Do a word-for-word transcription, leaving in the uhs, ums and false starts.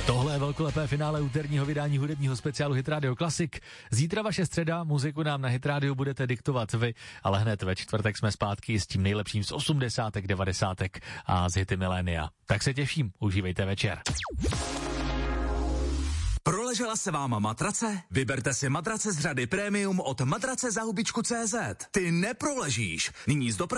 Tohle je velkolepé finále úterního vydání hudebního speciálu Hit Radio Classic. Zítra vaše středa, muziku nám na Hit Radio budete diktovat vy, ale hned ve čtvrtek jsme zpátky s tím nejlepším z osmdesátek, devadesátek a z hity milénia. Tak se těším, užívejte večer. Proležela se vám matrace? Vyberte si matrace z řady Premium od matrace za hubičku tečka cé zet. Ty neproležíš. Nyní z dopravy